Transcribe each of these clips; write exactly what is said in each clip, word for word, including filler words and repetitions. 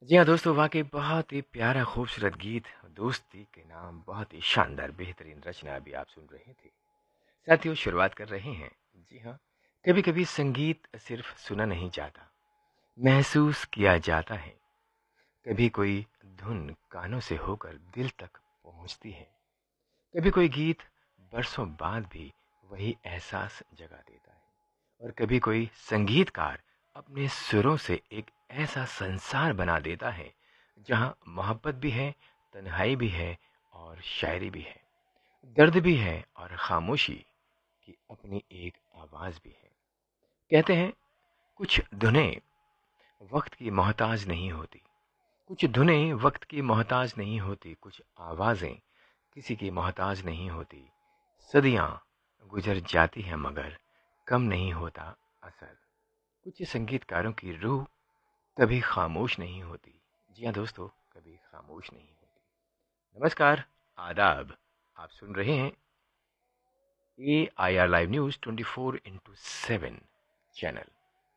जी हाँ दोस्तों, वाक़ई बहुत ही प्यारा खूबसूरत गीत दोस्ती के नाम बहुत ही शानदार बेहतरीन रचना अभी आप सुन रहे थे। साथियों शुरुआत कर रहे हैं। जी हाँ, कभी-कभी संगीत सिर्फ सुना नहीं जाता, महसूस किया जाता है। कभी कोई धुन कानों से होकर दिल तक पहुँचती है। कभी कोई गीत बरसों बाद भी वही एहसास जगा देता है। और कभी कोई संगीतकार अपने सुरों से एक ऐसा संसार बना देता है जहां मोहब्बत भी है, तन्हाई भी है और शायरी भी है, दर्द भी है और खामोशी की अपनी एक आवाज भी है। कहते हैं कुछ धुनें वक्त की मोहताज नहीं होती, कुछ धुनें वक्त की मोहताज नहीं होती, कुछ आवाजें किसी की मोहताज नहीं होती। सदियां गुजर जाती हैं मगर कम नहीं होता असर। कुछ संगीतकारों की रूह कभी खामोश नहीं होती। जी हाँ दोस्तों, कभी खामोश नहीं होती। नमस्कार, आदाब। आप सुन रहे हैं ए I R live news twenty four into seven channel.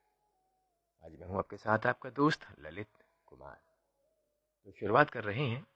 आज मैं हूँ आपके साथ आपका दोस्त ललित कुमार। तो शुरुआत कर रहे हैं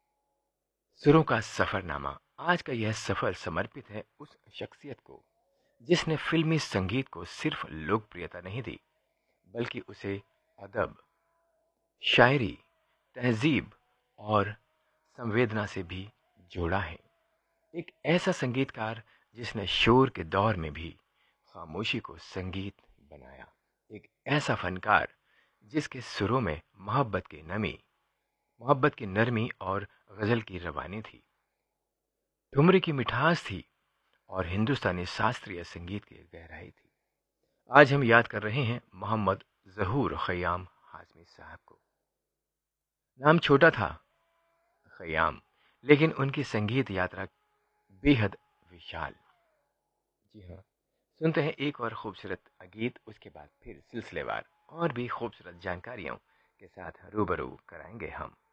सुरों का सफरनामा। आज का यह सफर समर्पित है उस शख्सियत को जिसने फिल्मी संगीत को सिर्फ लोकप्रियता नहीं दी, बल्कि उसे अदब, शायरी, तहजीब और संवेदना से भी जोड़ा है। एक ऐसा संगीतकार जिसने शोर के दौर में भी खामोशी को संगीत बनाया। एक ऐसा फनकार जिसके सुरों में मोहब्बत की नमी, मोहब्बत की नरमी और गजल की रवानी थी, ठुमरी की मिठास थी और हिंदुस्तानी शास्त्रीय संगीत की गहराई थी। आज हम याद कर रहे हैं मोहम्मद जहूर खयाम हाशमी साहब को। नाम छोटा था खयाम, लेकिन उनकी संगीत यात्रा बेहद विशाल। जी हाँ, सुनते हैं एक और खूबसूरत गीत, उसके बाद फिर सिलसिलेवार और भी खूबसूरत जानकारियों के साथ रूबरू कराएंगे हम।